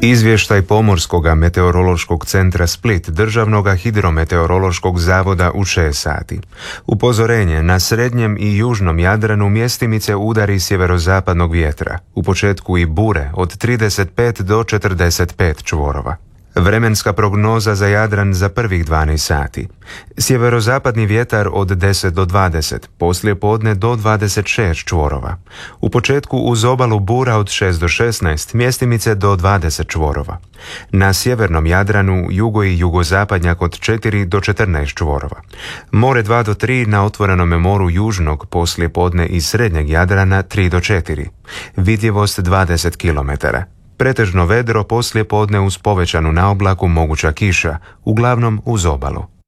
Izvještaj Pomorskog meteorološkog centra Split, Državnog hidrometeorološkog zavoda u 6 sati. Upozorenje: na srednjem i južnom Jadranu mjestimice udari sjeverozapadnog vjetra. U početku i bure od 35 do 45 čvorova. Vremenska prognoza za Jadran za prvih 12 sati. Sjeverozapadni vjetar od 10 do 20, poslije podne do 26 čvorova. U početku uz obalu bura od 6 do 16, mjestimice do 20 čvorova. Na sjevernom Jadranu jugo i jugozapadnjak od 4 do 14 čvorova. More 2 do 3, na otvorenome moru južnog poslije podne i srednjeg Jadrana 3 do 4. Vidljivost 20 km. Pretežno vedro, poslije podne uz povećanu naoblaku moguća kiša, uglavnom uz obalu.